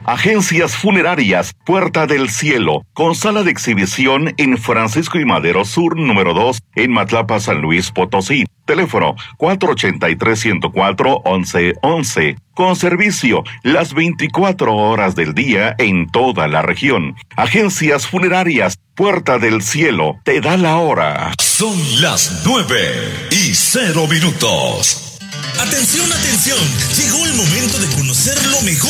Agencias Funerarias Puerta del Cielo, con sala de exhibición en Francisco y Madero Sur, número 2, en Matlapa, San Luis Potosí. Teléfono 483-104-1111. Con servicio las 24 horas del día en toda la región. Agencias Funerarias Puerta del Cielo te da la hora. Son las 9:00. Atención, atención. Llegó el momento de conocer lo mejor